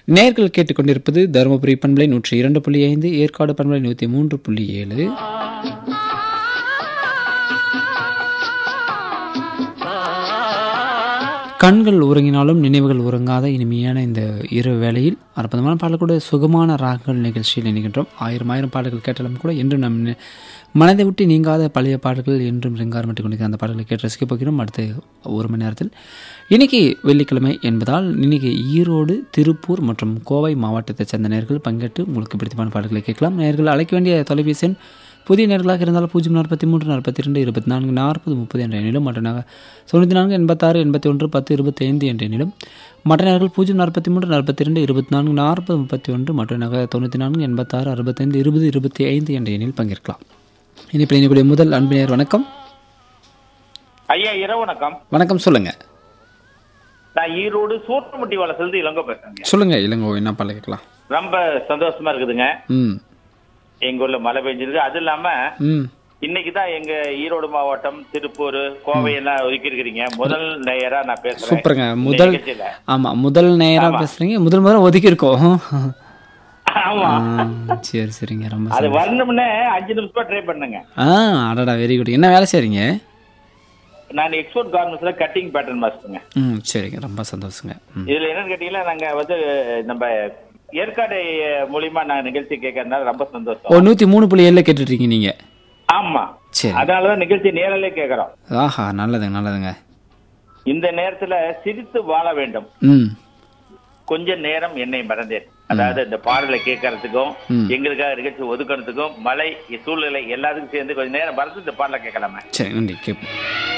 நேயர்கள் கேட்டுக்கொண்டிருப்பது தருமபுரி பண்பலை 102.5, ஏற்காடு பண்பலை 103.7. கண்கள் உறங்கினாலும் நினைவுகள் உறங்காத இனிமையான இந்த இரவு வேளையில் அற்புதமான பாடல் கூட சுகமான ராகங்கள் நிகழ்ச்சியில் நினைக்கின்றோம். ஆயிரம் பாடல்கள் கேட்டாலும் கூட என்றும் நம் மனதை விட்டு நீங்காத பழைய பாடல்கள் என்றும் ரிங்காரமிட்டு கொண்டிருக்கிற அந்த பாடல்களை கேட்டு ரசிக்கப் போகிறோம். அடுத்து ஒரு மணி நேரத்தில் இன்னைக்கு வெள்ளிக்கிழமை என்பதால் இன்னைக்கு ஈரோடு, திருப்பூர் மற்றும் கோவை மாவட்டத்தைச் சேர்ந்த நேயர்கள் பங்கேற்று உங்களுக்கு பிடித்தமான பாடல்களை கேட்கலாம். நேயர்கள் அழைக்க வேண்டிய தொலைபேசி எண் புதிய நேர்களாக இருந்தால் 043 42 24 40 30 என்ற எண்ணிலும், மற்றனாக 94 86 81 10 25 என்ற எண்ணிலும், மற்ற நேர்கள் 043 42 24 40 31 மற்றனாக 94 86 65 20 25 என்ற எண்ணில் பங்கேற்கலாம். இனி இணையக்கூடிய முதல் அன்பினர் வணக்கம். ஐயா இரவு வணக்கம். வணக்கம், சொல்லுங்க. நான் ஈரோடு சூட்டமுட்டி வளசல்து இளங்கோ பேசுறேன். சொல்லுங்க இளங்கோ, என்ன பாடல் கேட்கலாம்? ரொம்ப சந்தோஷமா இருக்குதுங்க. எங்க ஊர்ல மழை பெஞ்சிருக்கு. அது இல்லாம இன்னைக்குதான் எங்க ஈரோடு மாவட்டம், திருப்பூர், கோவை எல்லாம் ஒதுக்கி இருக்கிறீங்க. முதல் நேயரா நான் பேசுறேன். சூப்பருங்க. முதல் நேயரா பேசுறீங்க. முதல்ல ஒதுக்கி இருக்கோம். ஆமா, சரி சரிங்க. ரொம்ப அது வரணும்னு 5 நிமிஷமா ட்ரை பண்ணுங்க. அடடா, வெரி குட். என்ன வேலை செய்றீங்க? நான் எக்ஸ்போர்ட் கார்மெண்ட்ஸ்ல கட்டிங் பேட்டர்ன் மாஸ்டருங்க. சரிங்க, ரொம்ப சந்தோஷங்க. இதுல என்னன்னு கேட்டீங்கன்னா, நாங்க நம்ம ஏற்காடு மூலியமா நான் நிகழ்ச்சி கேட்கறதுனால ரொம்ப சந்தோஷம். 103.7 கேட்டுட்டு இருக்கீங்க நீங்க? ஆமா, சரி. அதனாலதான் நிகழ்ச்சி நேரலே கேட்கறோம். ஆஹா, நல்லதுங்க. இந்த நேரத்துல சிரித்து வாழ வேண்டும். கொஞ்ச நேரம் என்னை மறந்தேன். அதாவது இந்த பாடலை கேட்கறதுக்கும் எங்களுக்காக நிகழ்ச்சி ஒதுக்கிறதுக்கும் மழை சூழ்நிலை எல்லாத்துக்கும் சேர்ந்து கொஞ்ச நேரம் மறந்து இந்த பாடலை கேட்கலாமா? சரி, நன்றி. கேட்போம்.